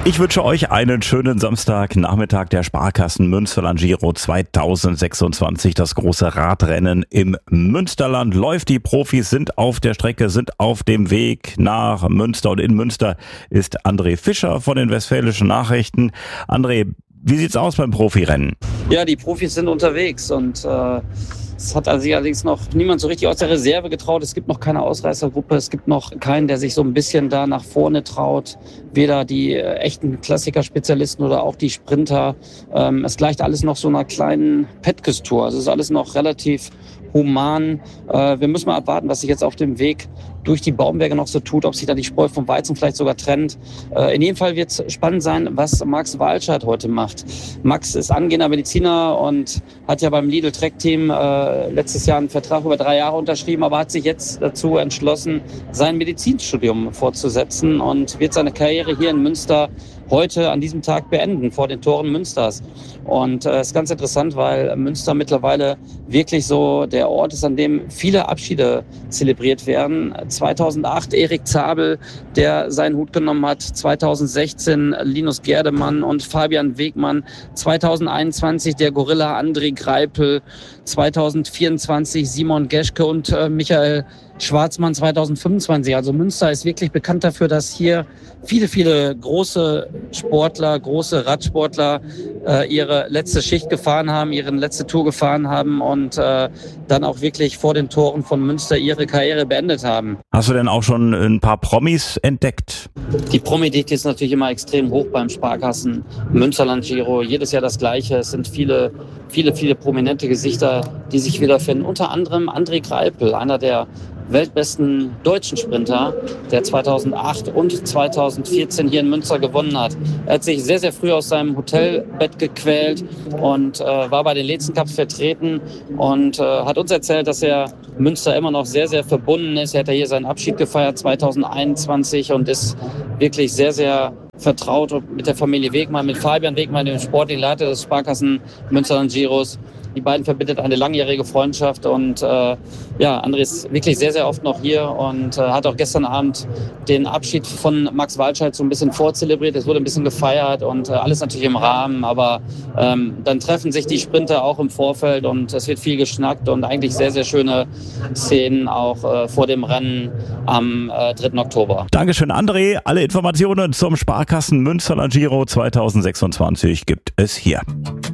Ich wünsche euch einen schönen Samstagnachmittag. Der Sparkassen Münsterland Giro 2026. Das große Radrennen im Münsterland läuft. Die Profis sind auf der Strecke, sind auf dem Weg nach Münster. Und in Münster ist André Fischer von den Westfälischen Nachrichten. André, wie sieht's aus beim Profirennen? Ja, die Profis sind unterwegs und es hat sich allerdings noch niemand so richtig aus der Reserve getraut. Es gibt noch keine Ausreißergruppe. Es gibt noch keinen, der sich so ein bisschen da nach vorne traut. Weder die echten Klassiker-Spezialisten oder auch die Sprinter. Es gleicht alles noch so einer kleinen Petkes-Tour. Also es ist alles noch relativ human. Wir müssen mal abwarten, was sich jetzt auf dem Weg durch die Baumberge noch so tut, ob sich da die Spreu vom Weizen vielleicht sogar trennt. In jedem Fall wird es spannend sein, was Max Walscheid heute macht. Max ist angehender Mediziner und hat ja beim Lidl Trek Team letztes Jahr einen Vertrag über 3 Jahre unterschrieben, aber hat sich jetzt dazu entschlossen, sein Medizinstudium fortzusetzen und wird seine Karriere hier in Münster heute an diesem Tag beenden, vor den Toren Münsters. Und es ist ganz interessant, weil Münster mittlerweile wirklich so der Ort ist, an dem viele Abschiede zelebriert werden. 2008 Erik Zabel, der seinen Hut genommen hat. 2016 Linus Gerdemann und Fabian Wegmann. 2021 der Gorilla André Greipel. 2024 Simon Geschke und Michael Schwarzmann 2025. Also Münster ist wirklich bekannt dafür, dass hier viele, viele große Sportler, große Radsportler ihre letzte Schicht gefahren haben, ihre letzte Tour gefahren haben und dann auch wirklich vor den Toren von Münster ihre Karriere beendet haben. Hast du denn auch schon ein paar Promis entdeckt? Die Promi-Dichte ist natürlich immer extrem hoch beim Sparkassen Münsterland Giro. Jedes Jahr das Gleiche. Es sind viele prominente Gesichter, die sich wiederfinden. Unter anderem André Greipel, einer der weltbesten deutschen Sprinter, der 2008 und 2014 hier in Münster gewonnen hat. Er hat sich sehr, sehr früh aus seinem Hotelbett gequält und war bei den Letzen Cups vertreten und hat uns erzählt, dass er Münster immer noch sehr, sehr verbunden ist. Er hat ja hier seinen Abschied gefeiert 2021 und ist wirklich sehr, sehr vertraut mit der Familie Wegmann, mit Fabian Wegmann, dem sportlichen Leiter des Sparkassen Münsterland Giros. Die beiden verbindet eine langjährige Freundschaft und André ist wirklich sehr, sehr oft noch hier und hat auch gestern Abend den Abschied von Max Walscheid so ein bisschen vorzelebriert. Es wurde ein bisschen gefeiert und alles natürlich im Rahmen, aber dann treffen sich die Sprinter auch im Vorfeld und es wird viel geschnackt und eigentlich sehr, sehr schöne Szenen auch vor dem Rennen am 3. Oktober. Dankeschön, André. Alle Informationen zum Sparkassen Münsterland Giro 2026 gibt es hier.